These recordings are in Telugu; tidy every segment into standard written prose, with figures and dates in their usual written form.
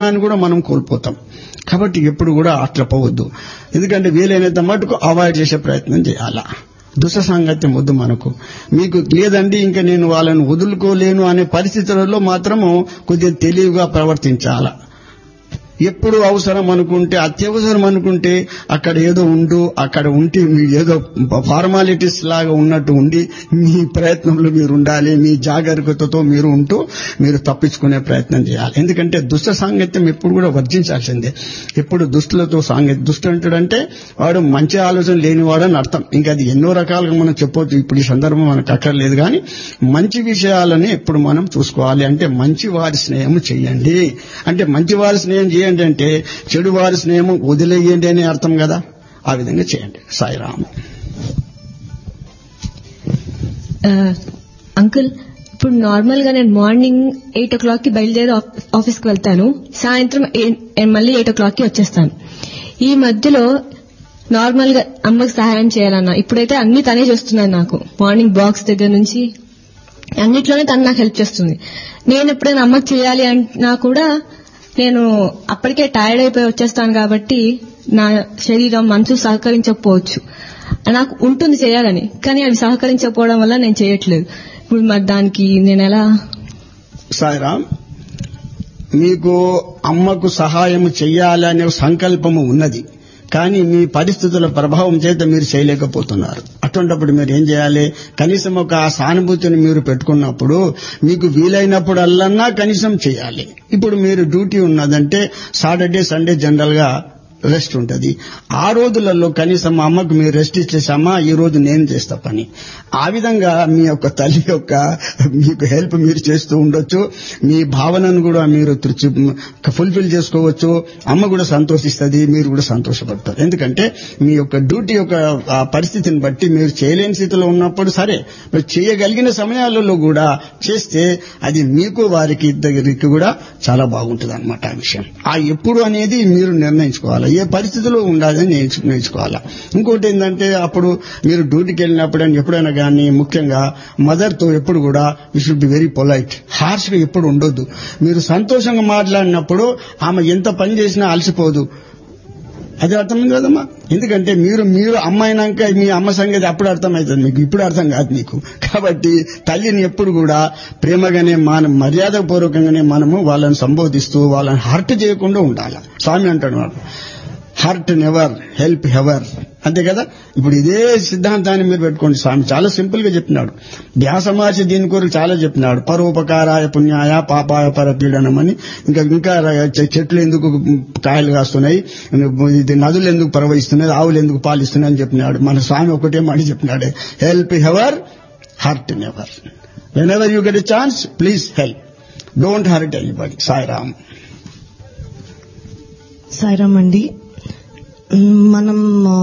జ్ఞానాన్ని కూడా మనం కోల్పోతాం. కాబట్టి ఎప్పుడు కూడా అట్లా పోవద్దు. ఎందుకంటే వీలైనంత మటుకు అవాయిడ్ చేసే ప్రయత్నం చేయాలా. దుష్ట సాంగత్యం వద్దు మనకు. మీకు లేదండి ఇంకా నేను వాళ్ళని వదులుకోలేను అనే పరిస్థితులలో మాత్రము కొద్దిగా తెలివిగా ప్రవర్తించాలా. ఎప్పుడు అవసరం అనుకుంటే, అత్యవసరం అనుకుంటే అక్కడ ఏదో అక్కడ ఉంటే మీ ఏదో ఫార్మాలిటీస్ లాగా ఉన్నట్టు ఉండి మీ ప్రయత్నంలో మీరు ఉండాలి. మీ జాగరూకతతో మీరు ఉంటూ మీరు తప్పించుకునే ప్రయత్నం చేయాలి. ఎందుకంటే దుష్ట సాంగత్యం ఎప్పుడు కూడా వర్జించాల్సిందే. ఎప్పుడు దుష్టులతో దుష్టు అంటాడంటే వాడు మంచి ఆలోచన లేనివాడని అర్థం. ఇంకా అది ఎన్నో రకాలుగా మనం చెప్పొచ్చు, ఇప్పుడు ఈ సందర్భం మనకు అక్కర్లేదు. కానీ మంచి విషయాలని ఎప్పుడు మనం చూసుకోవాలి. అంటే మంచి వారి స్నేహం చేయండి. అంటే మంచి వారి స్నేహం చేయండి అంటే చెడు వారి స్నేహం వదిలేయండి అనే అర్థం కదా. ఆ విధంగా చేయండి. సాయిరామ్. అంకుల్, ఇప్పుడు నార్మల్ గా నేను మార్నింగ్ 8 o'clock కి బయలుదేరి ఆఫీస్కి వెళ్తాను. సాయంత్రం మళ్ళీ 8 o'clock కి వచ్చేస్తాను. ఈ మధ్యలో నార్మల్ గా అమ్మకి సహాయం చేయాలన్నా ఇప్పుడైతే అన్ని తనే చేస్తున్నాను. నాకు మార్నింగ్ బాక్స్ దగ్గర నుంచి అన్నిట్లోనే తను నాకు హెల్ప్ చేస్తుంది. నేను ఎప్పుడైనా అమ్మకి చేయాలి అన్నా కూడా నేను అప్పటికే టైర్డ్ అయిపోయి వచ్చేస్తాను. కాబట్టి నా శరీరం మనసు సహకరించకపోవచ్చు. నాకు ఉంటుంది చేయాలని, కానీ అవి సహకరించకపోవడం వల్ల నేను చేయట్లేదు. ఇప్పుడు మరి దానికి నేను ఎలా? సాయిరామ్, మీకు అమ్మకు సహాయం చెయ్యాలనే సంకల్పము ఉన్నది, కానీ మీ పరిస్థితుల ప్రభావం చేత మీరు చేయలేకపోతున్నారు. అటువంటిప్పుడు మీరు ఏం చేయాలి? కనీసం ఒక సానుభూతిని మీరు పెట్టుకున్నప్పుడు మీకు వీలైనప్పుడల్లా కనీసం చేయాలి. ఇప్పుడు మీరు డ్యూటీ ఉన్నదంటే సాటర్డే సండే జనరల్ గా రెస్ట్ ఉంటుంది. ఆ రోజులలో కనీసం అమ్మకు మీరు రెస్ట్ ఇచ్చేసామా, ఈ రోజు నేను చేస్తా పని. ఆ విధంగా మీ యొక్క తల్లి యొక్క మీకు హెల్ప్ మీరు చేస్తూ ఉండొచ్చు. మీ భావనను కూడా మీరు ఫుల్ఫిల్ చేసుకోవచ్చు. అమ్మ కూడా సంతోషిస్తుంది, మీరు కూడా సంతోషపడతారు. ఎందుకంటే మీ యొక్క డ్యూటీ యొక్క పరిస్థితిని బట్టి మీరు చేయలేని స్థితిలో ఉన్నప్పుడు సరే, మీరు చేయగలిగిన సమయాలలో కూడా చేస్తే అది మీకు వారికి ఇద్దరికి కూడా చాలా బాగుంటుంది అన్నమాట. ఆ విషయం ఎప్పుడు అనేది మీరు నిర్ణయించుకోవాలి. ఏ పరిస్థితిలో ఉండాలని నేర్చుకోవాలా. ఇంకోటి ఏంటంటే అప్పుడు మీరు డ్యూటీకి వెళ్ళినప్పుడు అని ఎప్పుడైనా కానీ ముఖ్యంగా మదర్తో ఎప్పుడు కూడా you should be very polite. Harsh గా ఎప్పుడు ఉండొద్దు. మీరు సంతోషంగా మాట్లాడినప్పుడు ఆమె ఎంత పని చేసినా అలసిపోదు. అది అర్థమైంది కదమ్మా. ఎందుకంటే మీరు అమ్మ అయినాక మీ అమ్మ సంగతి అప్పుడు అర్థమవుతుంది మీకు, ఇప్పుడు అర్థం కాదు మీకు. కాబట్టి తల్లిని ఎప్పుడు కూడా ప్రేమగానే మర్యాదపూర్వకంగానే మనము వాళ్ళని సంబోధిస్తూ వాళ్ళని హర్ట్ చేయకుండా ఉండాలి. స్వామి అంటాడు హర్ట్ నెవర్, హెల్ప్ హెవర్. అంతే కదా. ఇప్పుడు ఇదే సిద్ధాంతాన్ని మీరు పెట్టుకోండి. స్వామి చాలా సింపుల్ గా చెప్పినాడు. వ్యాస మహర్షి దీని కొరకు చాలా చెప్పినాడు. పరోపకారాయ పుణ్యాయ పాపాయ పరపీడనం అని. ఇంకా చెట్లు ఎందుకు కాయలు కాస్తున్నాయి, నదులు ఎందుకు ప్రవహిస్తున్నాయి, ఆవులు ఎందుకు పాలిస్తున్నాయి అని చెప్పినాడు. మన స్వామి ఒకటే మాట చెప్పినాడు, help have ever, hurt never. When ever you get a chance please help, don't hurt anybody. Sairam. Sairam అండి. మనం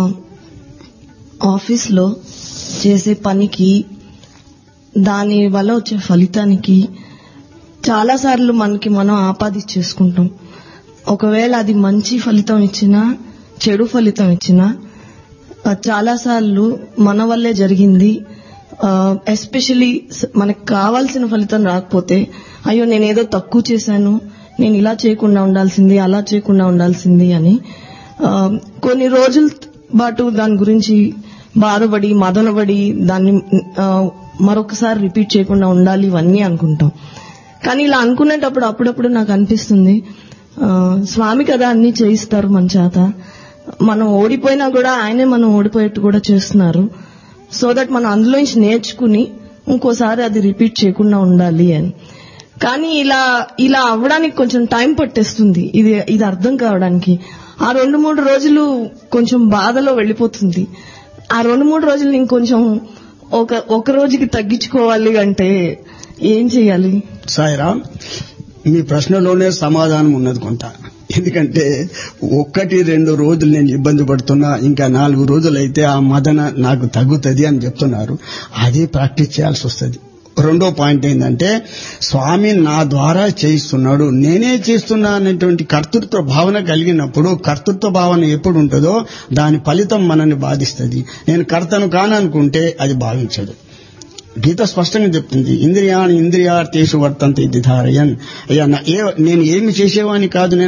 ఆఫీస్లో చేసే పనికి దాని వల్ల వచ్చే ఫలితానికి చాలాసార్లు మనకి మనం ఆపాదించేసుకుంటాం. ఒకవేళ అది మంచి ఫలితం ఇచ్చినా చెడు ఫలితం ఇచ్చినా చాలాసార్లు మన వల్లే జరిగింది. ఎస్పెషలీ మనకు కావాల్సిన ఫలితం రాకపోతే అయ్యో నేనేదో తక్కువ చేశాను, నేను ఇలా చేయకుండా ఉండాల్సింది, అలా చేయకుండా ఉండాల్సింది అని కొన్ని రోజుల పాటు దాని గురించి బాధపడి మదనపడి దాన్ని మరొకసారి రిపీట్ చేయకుండా ఉండాలి ఇవన్నీ అనుకుంటాం. కానీ ఇలా అనుకునేటప్పుడు అప్పుడప్పుడు నాకు అనిపిస్తుంది, స్వామి కదా అన్ని చేయిస్తారు మన చేత, మనం ఓడిపోయినా కూడా ఆయనే మనం ఓడిపోయేట్టు కూడా చేస్తున్నారు. సో దట్ మనం అందులోంచి నేర్చుకుని ఇంకోసారి అది రిపీట్ చేయకుండా ఉండాలి అని. కానీ ఇలా అవ్వడానికి కొంచెం టైం పట్టేస్తుంది ఇది అర్థం కావడానికి. ఆ 2-3 రోజులు కొంచెం బాధలో వెళ్ళిపోతుంది. ఆ 2-3 రోజులు ఇంకొంచెం ఒక రోజుకి తగ్గించుకోవాలి అంటే ఏం చేయాలి? సాయిరామ్, మీ ప్రశ్నలోనే సమాధానం ఉన్నది కొంత. ఎందుకంటే 1-2 రోజులు నేను ఇబ్బంది పడుతున్నా, ఇంకా 4 రోజులైతే ఆ మదన నాకు తగ్గుతుంది అని చెప్తున్నారు. అదే ప్రాక్టీస్ చేయాల్సి వస్తుంది. రెండో పాయింట్ ఏంటంటే స్వామి నా ద్వారా చేయిస్తున్నాడు, నేనే చేస్తున్నా అనేటువంటి కర్తృత్వ భావన కలిగినప్పుడు, కర్తృత్వ భావన ఎప్పుడు ఉంటుందో దాని ఫలితం మనల్ని బాధిస్తుంది. నేను కర్తను కాననుకుంటే అది భావించదు. గీత స్పష్టంగా చెప్తుంది, ఇంద్రియార్థేషు వర్తంతే ధారయన్. అయ్యా నేను ఏమి చేసేవాని కాదు,